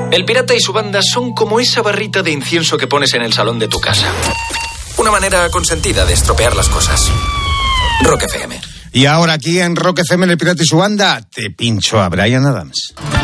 El pirata y su banda son como esa barrita de incienso que pones en el salón de tu casa. Una manera consentida de estropear las cosas. Rock FM. Y ahora aquí en Rock FM, el pirata y su banda, te pincho a Bryan Adams.